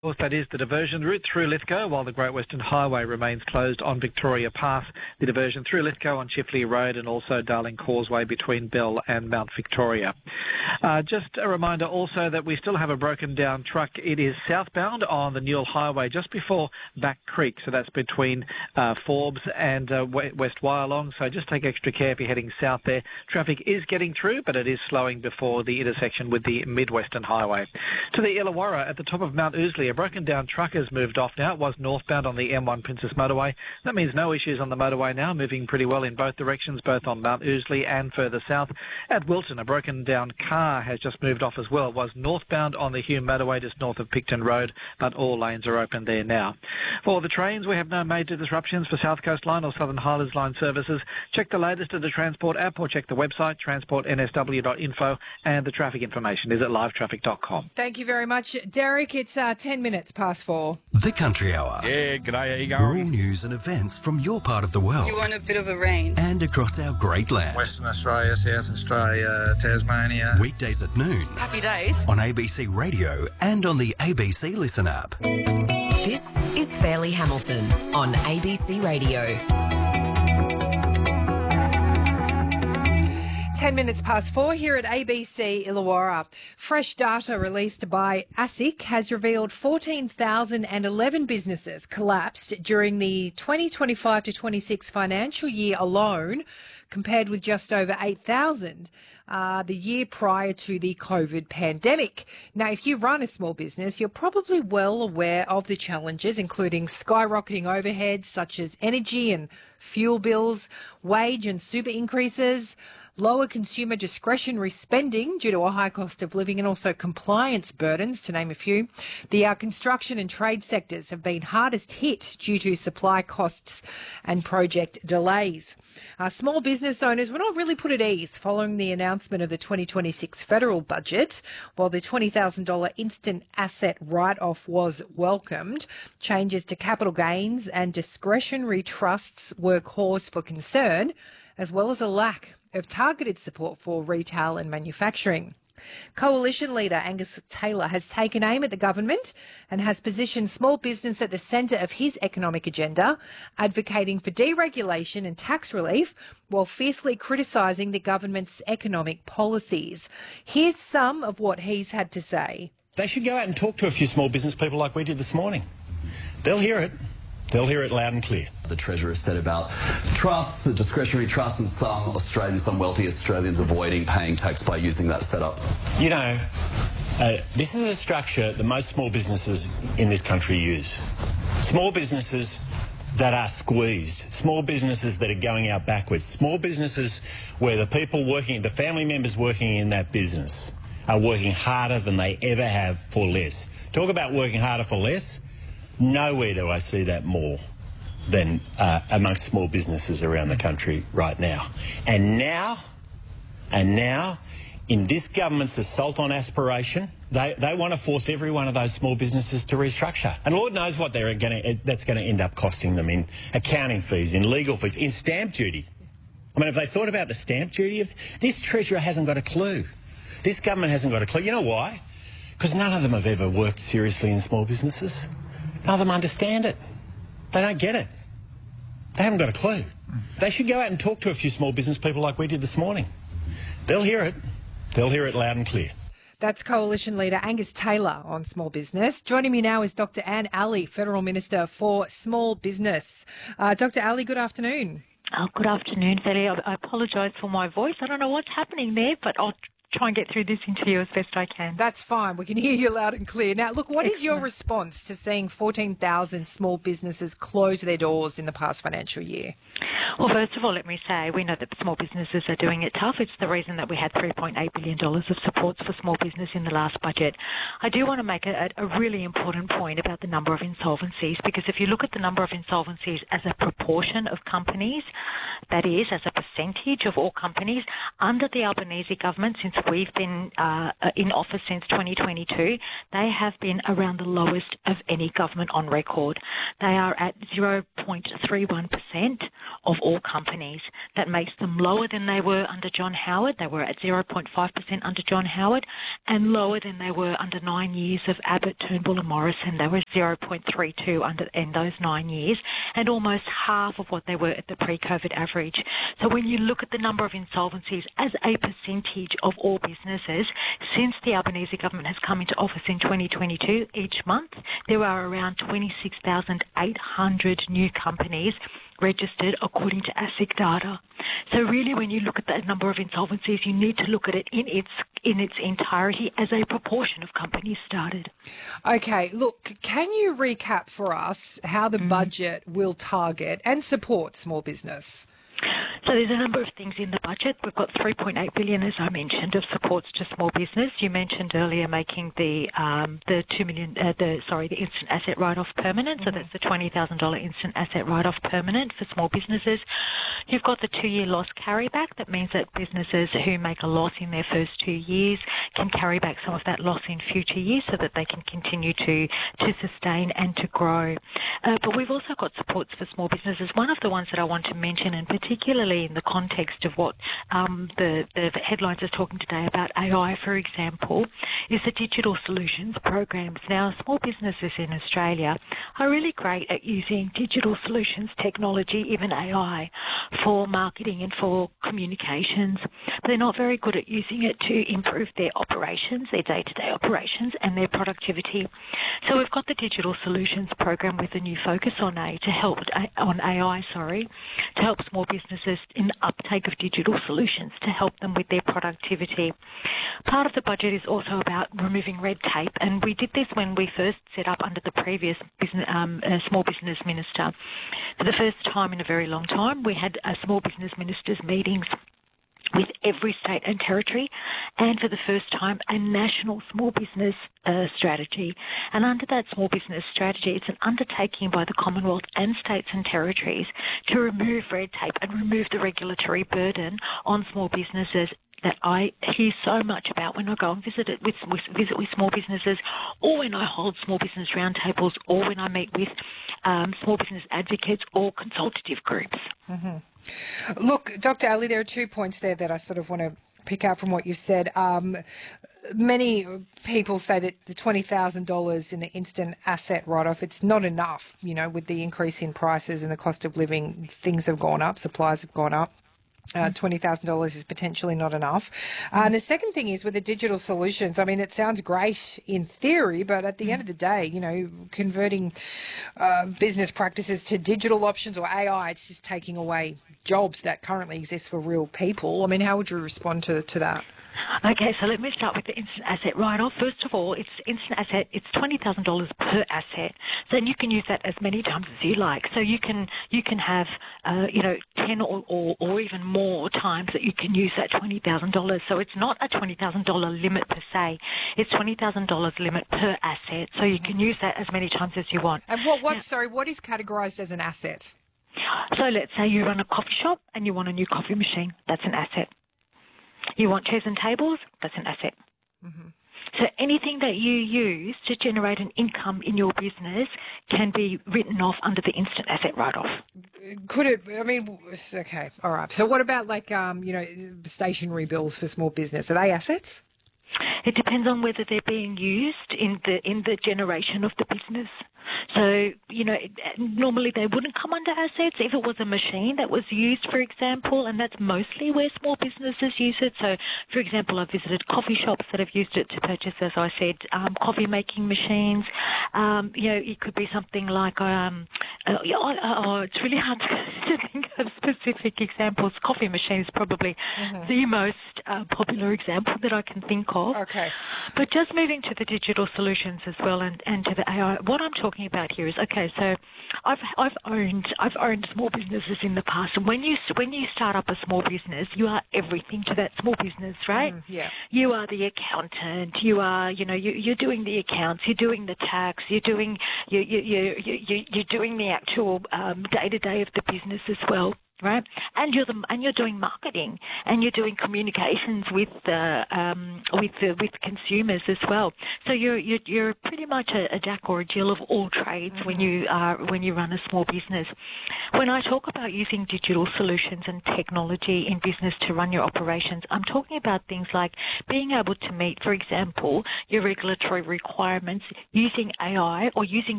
Of course, that is the diversion route through Lithgow, while the Great Western Highway remains closed on Victoria Pass. The diversion through Lithgow on Chifley Road and also Darling Causeway between Bell and Mount Victoria. Just a reminder also that we still have a broken down truck. It is southbound on the Newell Highway just before Back Creek, so that's between Forbes and West Wyalong. So just take extra care if you're heading south there. Traffic is getting through, but it is slowing before the intersection with the Mid-Western Highway. To the Illawarra at the top of Mount Ousley, a broken down truck has moved off now. It was northbound on the M1 Princess Motorway. That means no issues on the motorway now, moving pretty well in both directions, both on Mount Ousley and further south. At Wilton, a broken down car has just moved off as well. It was northbound on the Hume Motorway just north of Picton Road, but all lanes are open there now. For the trains, we have no major disruptions for South Coast Line or Southern Highlands Line services. Check the latest of the Transport app or check the website, transportnsw.info, and the traffic information is at livetraffic.com. Thank you very much, Derek. It's 10 minutes past 4. The Country Hour. Yeah, g'day, how you going? Rural news and events from your part of the world. You want a bit of a range? And across our great land. Western Australia, South Australia, Tasmania. Weekdays at noon. Happy days. On ABC Radio and on the ABC Listen app. This is Fairleigh Hamilton on ABC Radio. 10 minutes past 4 here at ABC Illawarra. Fresh data released by ASIC has revealed 14,011 businesses collapsed during the 2025 to 26 financial year alone, compared with just over 8,000 the year prior to the COVID pandemic. Now, if you run a small business, you're probably well aware of the challenges, including skyrocketing overheads such as energy and fuel bills, wage and super increases, lower consumer discretionary spending due to a high cost of living, and also compliance burdens, to name a few. The construction and trade sectors have been hardest hit due to supply costs and project delays. Small business owners were not really put at ease following the announcement of the 2026 federal budget. While the $20,000 instant asset write-off was welcomed, changes to capital gains and discretionary trusts were cause for concern, as well as a lack of targeted support for retail and manufacturing. Coalition leader Angus Taylor has taken aim at the government and has positioned small business at the centre of his economic agenda, advocating for deregulation and tax relief while fiercely criticising the government's economic policies. Here's some of what he's had to say. They should go out and talk to a few small business people like we did this morning. They'll hear it. They'll hear it loud and clear. The Treasurer said about trusts, discretionary trusts, and some wealthy Australians avoiding paying tax by using that setup. You know, this is a structure that most small businesses in this country use. Small businesses that are squeezed, small businesses that are going out backwards, small businesses where the people working, the family members working in that business are working harder than they ever have for less. Talk about working harder for less. Nowhere do I see that more than amongst small businesses around the country right now. And now, in this government's assault on aspiration, they want to force every one of those small businesses to restructure. And Lord knows what that's going to end up costing them in accounting fees, in legal fees, in stamp duty. I mean, have they thought about the stamp duty? This Treasurer hasn't got a clue. This government hasn't got a clue. You know why? Because none of them have ever worked seriously in small businesses. None of them understand it. They don't get it. They haven't got a clue. They should go out and talk to a few small business people like we did this morning. They'll hear it. They'll hear it loud and clear. That's Coalition leader Angus Taylor on small business. Joining me now is Dr. Anne Alley, Federal Minister for Small Business. Dr. Alley, good afternoon. Oh, good afternoon, Fairleigh. I apologise for my voice. I don't know what's happening there, but I'll try and get through this interview as best I can. That's fine. We can hear you loud and clear. Now, look, what is your response to seeing 14,000 small businesses close their doors in the past financial year? Well, first of all, let me say we know that small businesses are doing it tough. It's the reason that we had $3.8 billion of supports for small business in the last budget. I do want to make a really important point about the number of insolvencies, because if you look at the number of insolvencies as a proportion of companies, that is, as a percentage of all companies under the Albanese government, since we've been in office since 2022, they have been around the lowest of any government on record. They are at 0.31% of all companies. That makes them lower than they were under John Howard. They were at 0.5% under John Howard, and lower than they were under 9 years of Abbott, Turnbull and Morrison. They were 0.32 in those 9 years, and almost half of what they were at the pre-COVID average. So when you look at the number of insolvencies as a percentage of all businesses, since the Albanese government has come into office in 2022, each month there are around 26,800 new companies registered according to ASIC data. So really, when you look at the number of insolvencies, you need to look at it in its entirety as a proportion of companies started. Okay, look, can you recap for us how the budget will target and support small business? So there's a number of things in the budget. We've got $3.8 billion, as I mentioned, of supports to small business. You mentioned earlier making the instant asset write-off permanent. So that's the $20,000 instant asset write-off permanent for small businesses. You've got the 2-year loss carryback. That means that businesses who make a loss in their first 2 years can carry back some of that loss in future years so that they can continue to sustain and to grow. But we've also got supports for small businesses. One of the ones that I want to mention, and particularly in the context of what the headlines are talking today about AI, for example, is the digital solutions programs. Now, small businesses in Australia are really great at using digital solutions technology, even AI, for marketing and for communications. But they're not very good at using it to improve their operations, their day-to-day operations, and their productivity. So we've got the digital solutions program with a new focus on AI, to help small businesses in the uptake of digital solutions to help them with their productivity. Part of the budget is also about removing red tape, and we did this when we first set up under the previous small business minister. For the first time in a very long time, we had small business ministers' meetings with every state and territory, and for the first time, a national small business strategy. And under that small business strategy, it's an undertaking by the Commonwealth and states and territories to remove red tape and remove the regulatory burden on small businesses that I hear so much about when I go and visit with small businesses, or when I hold small business roundtables, or when I meet with small business advocates or consultative groups. Mm-hmm. Look, Dr. Ali, there are 2 points there that I sort of want to pick out from what you said. Many people say that the $20,000 in the instant asset write-off, it's not enough, with the increase in prices and the cost of living. Things have gone up, supplies have gone up. $20,000 is potentially not enough. And the second thing is with the digital solutions, I mean, it sounds great in theory, but at the end of the day, converting business practices to digital options or AI, it's just taking away jobs that currently exist for real people. I mean, how would you respond to that? Okay, so let me start with the instant asset write-off. First of all, it's instant asset. It's $20,000 per asset. So then you can use that as many times as you like. So you can have 10 or even more times that you can use that $20,000. So it's not a $20,000 limit per se. It's $20,000 limit per asset. So you can use that as many times as you want. And what is categorised as an asset? So let's say you run a coffee shop and you want a new coffee machine. That's an asset. You want chairs and tables? That's an asset. Mm-hmm. So anything that you use to generate an income in your business can be written off under the instant asset write-off. Could it? I mean, okay, all right. So what about stationery bills for small business? Are they assets? It depends on whether they're being used in the generation of the business. So, normally they wouldn't come under assets if it was a machine that was used, for example, and that's mostly where small businesses use it. So, for example, I've visited coffee shops that have used it to purchase, as I said, coffee making machines. It could be something like, it's really hard to think of specific examples. Coffee machine is probably the most popular example that I can think of. Okay. But just moving to the digital solutions as well and to the AI, what I'm talking about here is, okay, so I've owned small businesses in the past, and when you start up a small business, you are everything to that small business, right? Yeah. You are the accountant. You are, you're doing the accounts. You're doing the tax. You're doing the actual day-to-day of the business as well. right? And you're doing marketing, and you're doing communications with consumers as well. So you're pretty much a jack or a Jill of all trades when you run a small business. When I talk about using digital solutions and technology in business to run your operations, I'm talking about things like being able to meet, for example, your regulatory requirements using AI or using